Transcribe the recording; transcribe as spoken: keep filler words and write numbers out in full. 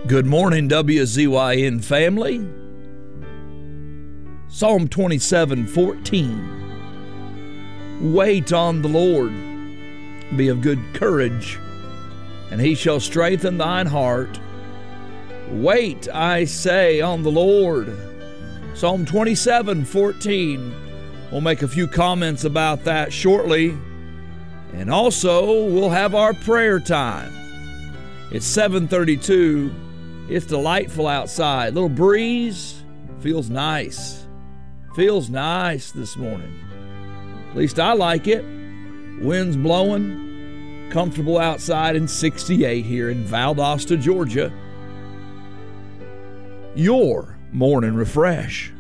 Good morning, W Z Y N family. Psalm twenty-seven fourteen. Wait on the Lord, be of good courage, and he shall strengthen thine heart. Wait, I say, on the Lord. Psalm twenty-seven fourteen. We'll make a few comments about that shortly. And also, we'll have our prayer time. It's seven thirty-two. It's delightful outside. Little breeze. Feels nice. Feels nice this morning. At least I like it. Wind's blowing. Comfortable outside in sixty-eight here in Valdosta, Georgia. Your morning refresh.